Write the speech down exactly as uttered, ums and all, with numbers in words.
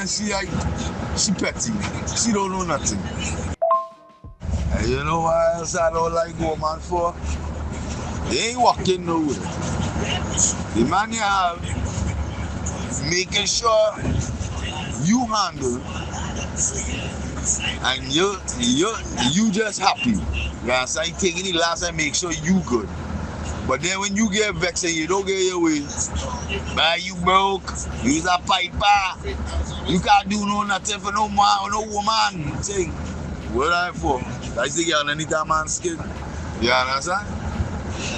woman, she like, she petty. She don't know nothing. And you know why else I don't like woman for? They ain't walking nowhere. The man you have, making sure you handle and you you you just happy. You understand? You taking the last and make sure you good. But then when you get vexed and you don't get your way, man, you broke, you's a piper, you can't do no nothing for no man or no woman. Say, what are you for? That's the girl underneath a man's skin. You understand?